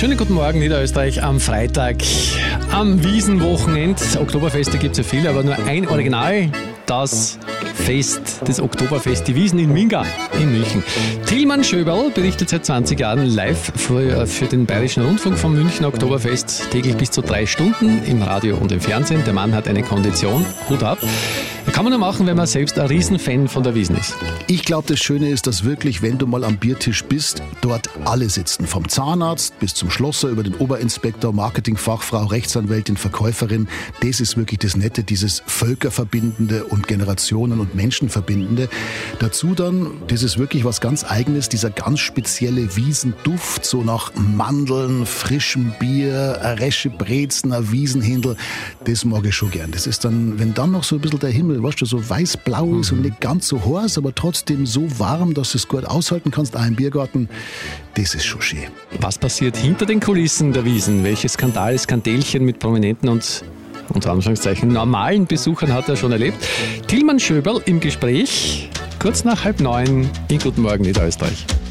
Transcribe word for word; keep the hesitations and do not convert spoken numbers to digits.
Schönen guten Morgen, Niederösterreich, am Freitag, am Wiesenwochenend. Oktoberfeste gibt es ja viele, aber nur ein Original, das Fest des Oktoberfest, die Wiesn in Minga in München. Tilman Schöberl berichtet seit zwanzig Jahren live für, für den Bayerischen Rundfunk vom Münchner Oktoberfest, täglich bis zu drei Stunden im Radio und im Fernsehen. Der Mann hat eine Kondition, Hut ab. Kann man nur machen, wenn man selbst ein Riesenfan von der Wiesn ist. Ich glaube, das Schöne ist, dass wirklich, wenn du mal am Biertisch bist, dort alle sitzen. Vom Zahnarzt bis zum Schlosser, über den Oberinspektor, Marketingfachfrau, Rechtsanwältin, Verkäuferin. Das ist wirklich das Nette, dieses Völkerverbindende und Generationen- und Menschenverbindende. Dazu dann, das ist wirklich was ganz Eigenes, dieser ganz spezielle Wiesenduft, so nach Mandeln, frischem Bier, eine Resche Brezen, ein Wiesenhändel. Das mag ich schon gern. Das ist dann, wenn dann noch so ein bisschen der Himmel, weißt du, so weiß-blau ist und nicht ganz so heiß, aber trotzdem so warm, dass du es gut aushalten kannst, auch im Biergarten, das ist schon schön. Was passiert hinter den Kulissen der Wiesn? Welche Skandale, Skandälchen mit Prominenten und unter Anführungszeichen normalen Besuchern hat er schon erlebt? Tilman Schöberl im Gespräch, kurz nach halb neun in Guten Morgen Niederösterreich.